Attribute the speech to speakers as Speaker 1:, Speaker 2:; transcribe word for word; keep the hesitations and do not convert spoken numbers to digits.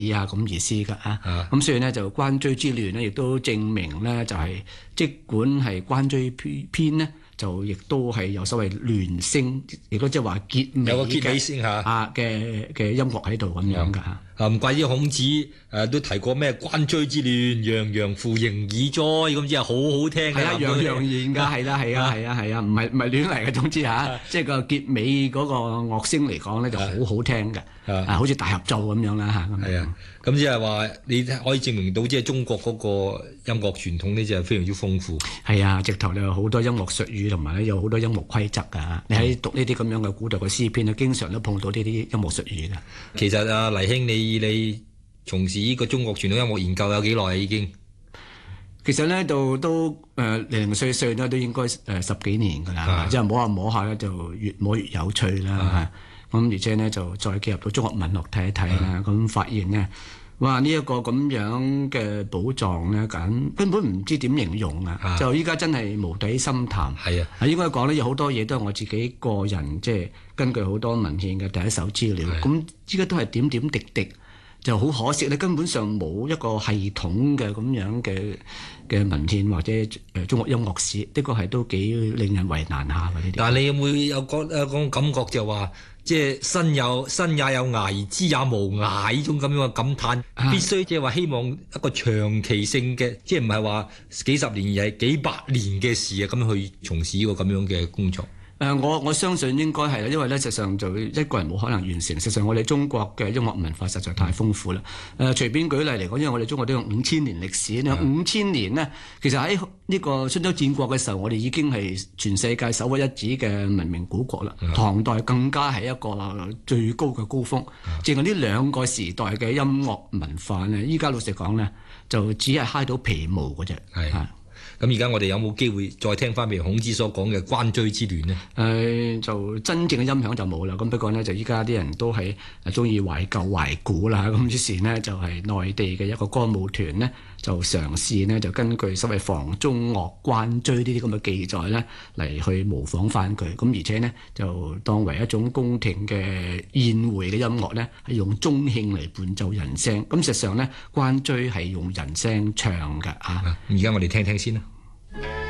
Speaker 1: 啊咁意思㗎啊。咁所以呢，就關雎之亂呢，亦都證明呢，就係、是、即管係關雎篇呢，就亦都係有所謂亂聲，亦都即係話結尾
Speaker 2: 有個結尾聲嚇
Speaker 1: 啊嘅嘅音樂喺度咁樣㗎嚇。
Speaker 2: 啊唔怪之孔子誒、呃、都提過咩關雎之亂，洋洋乎盈耳哉，咁即係好好聽
Speaker 1: 係啊，洋洋然㗎，係啦，係啊，係啊，係啊，唔係唔係亂嚟嘅，總之嚇，即係個結尾嗰個樂聲嚟講咧，就好好聽嘅，啊，好似大合奏咁樣啦嚇。
Speaker 2: 係啊，咁即係話你可以證明到，即係中國嗰個音樂傳統呢，就係非常之豐富。
Speaker 1: 係啊，直頭有好多音樂術語，同埋咧有好多音樂規則㗎。你喺讀呢啲咁樣嘅古代嘅詩篇咧，經常都碰到呢啲音樂術語㗎。
Speaker 2: 其實啊，黎兄你你從事呢個中國傳統音樂研究有幾耐啊？已經
Speaker 1: 其實咧就都誒零零碎碎咧都應該誒十幾年㗎啦，即係摸下摸下咧就越摸越有趣啦。咁而且呢，就再結合到中國文學睇一睇啦，咁發現呢，哇呢一個咁樣嘅寶藏咧，緊根本唔知點形容啊！就依家真係無底深潭。
Speaker 2: 係啊，
Speaker 1: 係應該講咧，有好多嘢都係我自己個人即係根據好多文獻嘅第一手資料。咁依家都係點點滴滴。就好可惜咧，根本上冇一個系統嘅咁樣嘅嘅文獻或者誒中國音樂史，的確係都幾令人為難下嘅呢啲。但係你有冇有覺誒
Speaker 2: 種感覺就話，即係身有身也有涯，知也無涯呢種咁樣嘅感嘆，必須即係話希望一個長期性嘅，即係唔係話幾十年而係幾百年嘅事啊，咁去從事呢個咁樣嘅工作。誒、呃，我我相信應該係啦，因為咧，實際上就一個人冇可能完成。實際上，我哋中國嘅音樂文化實在太豐富啦。誒、呃，隨便舉例嚟講，因為我哋中國都有五千年歷史咧，五千年呢，其實喺呢個春秋戰國嘅時候，我哋已經係全世界首屈一指嘅文明古國啦。唐代更加係一個最高嘅高峰。淨係呢兩個時代嘅音樂文化呢，依家老實講呢，就只係揩到皮毛嘅啫。係。咁而家我哋有冇機會再聽翻譬如孔子所講嘅關雎之亂呢？誒、呃，就真正嘅音響就冇啦。咁不過呢，就依家啲人都係中意懷舊懷古啦。咁於是呢，就係、是、內地嘅一個歌舞團呢，就嘗試呢，就根據所謂房中樂關雎呢啲咁嘅記載呢，嚟去模仿翻佢。咁而且呢，就當為一種宮廷嘅宴會嘅音樂呢，係用中磬嚟伴奏人聲。咁實際上呢，關雎係用人聲唱嘅啊。而家我哋聽聽先啦。